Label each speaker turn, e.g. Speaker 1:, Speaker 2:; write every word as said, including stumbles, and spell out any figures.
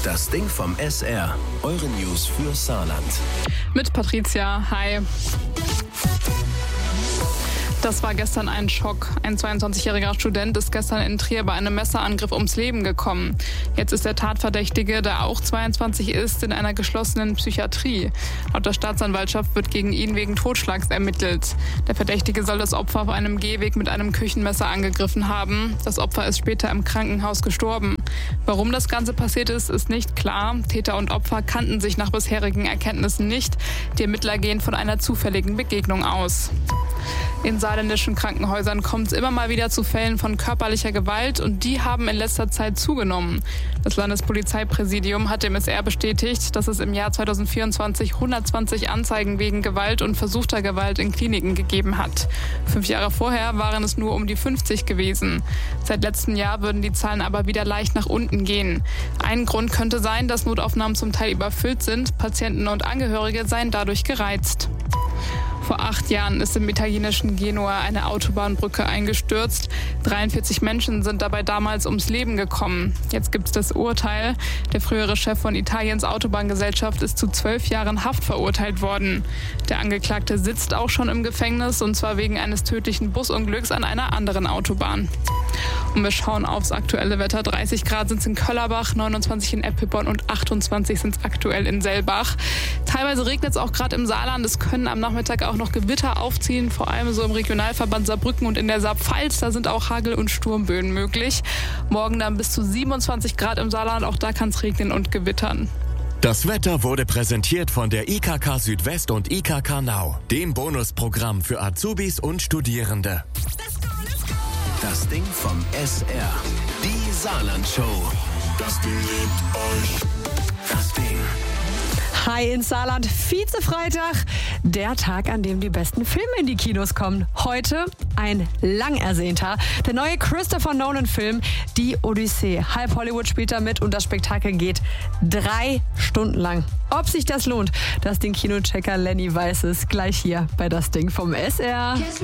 Speaker 1: Das Ding vom S R. Eure News für Saarland.
Speaker 2: Mit Patricia, hi. Das war gestern ein Schock. Ein zweiundzwanzigjähriger Student ist gestern in Trier bei einem Messerangriff ums Leben gekommen. Jetzt ist der Tatverdächtige, der auch zweiundzwanzig ist, in einer geschlossenen Psychiatrie. Laut der Staatsanwaltschaft wird gegen ihn wegen Totschlags ermittelt. Der Verdächtige soll das Opfer auf einem Gehweg mit einem Küchenmesser angegriffen haben. Das Opfer ist später im Krankenhaus gestorben. Warum das Ganze passiert ist, ist nicht klar. Täter und Opfer kannten sich nach bisherigen Erkenntnissen nicht. Die Ermittler gehen von einer zufälligen Begegnung aus. In saarländischen Krankenhäusern kommt es immer mal wieder zu Fällen von körperlicher Gewalt und die haben in letzter Zeit zugenommen. Das Landespolizeipräsidium hat dem S R bestätigt, dass es im Jahr zweitausendvierundzwanzig hundertzwanzig Anzeigen wegen Gewalt und versuchter Gewalt in Kliniken gegeben hat. Fünf Jahre vorher waren es nur um die fünfzig gewesen. Seit letztem Jahr würden die Zahlen aber wieder leicht nach unten gehen. Ein Grund könnte sein, dass Notaufnahmen zum Teil überfüllt sind. Patienten und Angehörige seien dadurch gereizt. Vor acht Jahren ist im italienischen Genua eine Autobahnbrücke eingestürzt. dreiundvierzig Menschen sind dabei damals ums Leben gekommen. Jetzt gibt es das Urteil. Der frühere Chef von Italiens Autobahngesellschaft ist zu zwölf Jahren Haft verurteilt worden. Der Angeklagte sitzt auch schon im Gefängnis, und zwar wegen eines tödlichen Busunglücks an einer anderen Autobahn. Und wir schauen aufs aktuelle Wetter. dreißig Grad sind es in Köllerbach, neunundzwanzig in Eppelborn und achtundzwanzig sind es aktuell in Sellbach. Teilweise regnet es auch gerade im Saarland. Es können am Nachmittag auch noch Gewitter aufziehen, vor allem so im Regionalverband Saarbrücken und in der Saarpfalz. Da sind auch Hagel- und Sturmböen möglich. Morgen dann bis zu siebenundzwanzig Grad im Saarland. Auch da kann es regnen und gewittern.
Speaker 3: Das Wetter wurde präsentiert von der I K K Südwest und I K K Now, dem Bonusprogramm für Azubis und Studierende.
Speaker 1: Das Ding vom S R. Die Saarland-Show. Das Ding liebt euch. Das Ding.
Speaker 4: Hi ins Saarland, Vize-Freitag, der Tag, an dem die besten Filme in die Kinos kommen. Heute ein lang ersehnter, der neue Christopher Nolan-Film, Die Odyssee. Halb Hollywood spielt da mit und das Spektakel geht drei Stunden lang. Ob sich das lohnt, das den Kinochecker Lenny weiß es gleich hier bei Das Ding vom S R.